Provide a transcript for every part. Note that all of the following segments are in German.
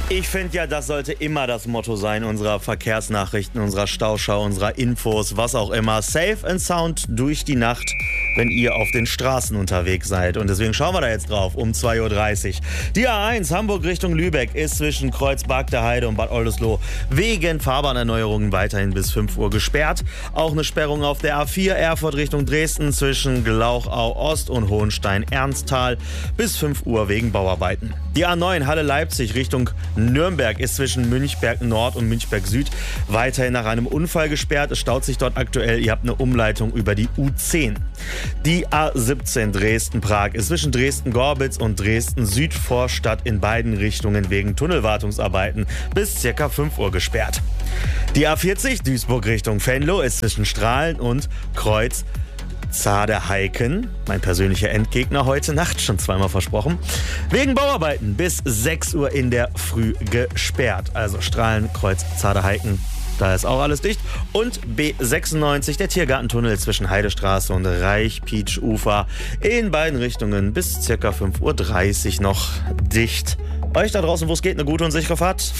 Ich finde ja, das sollte immer das Motto sein unserer Verkehrsnachrichten, unserer Stauschau, unserer Infos, was auch immer. Safe and sound durch die Nacht, wenn ihr auf den Straßen unterwegs seid. Und deswegen schauen wir da jetzt drauf um 2.30 Uhr. Die A1 Hamburg Richtung Lübeck ist zwischen Kreuzberg der Heide und Bad Oldesloe wegen Fahrbahnerneuerungen weiterhin bis 5 Uhr gesperrt. Auch eine Sperrung auf der A4 Erfurt Richtung Dresden zwischen Glauchau Ost und Hohenstein-Ernsthal bis 5 Uhr wegen Bauarbeiten. Die A9 Halle Leipzig Richtung Nürnberg ist zwischen Münchberg Nord und Münchberg Süd weiterhin nach einem Unfall gesperrt. Es staut sich dort aktuell. Ihr habt eine Umleitung über die U10. Die A17 Dresden-Prag ist zwischen Dresden-Gorbitz und Dresden-Südvorstadt in beiden Richtungen wegen Tunnelwartungsarbeiten bis ca. 5 Uhr gesperrt. Die A40 Duisburg Richtung Venlo ist zwischen Strahlen und Kreuz Zaderheiken, mein persönlicher Endgegner heute Nacht, schon zweimal versprochen, wegen Bauarbeiten bis 6 Uhr in der Früh gesperrt. Also Strahlen, Kreuz, Zaderheiken, da ist auch alles dicht. Und B96, der Tiergartentunnel zwischen Heidestraße und Reich-Pietsch-Ufer in beiden Richtungen bis ca. 5.30 Uhr noch dicht. Euch da draußen, wo es geht, eine gute und sichere Fahrt.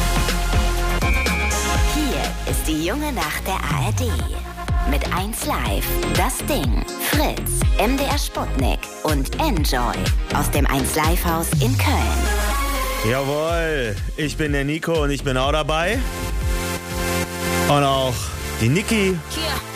Hier ist die junge Nacht der ARD. Mit 1Live, Das Ding, Fritz, MDR Sputnik und Enjoy aus dem 1Live-Haus in Köln. Jawohl, ich bin der Nico und ich bin auch dabei. Und auch die Niki.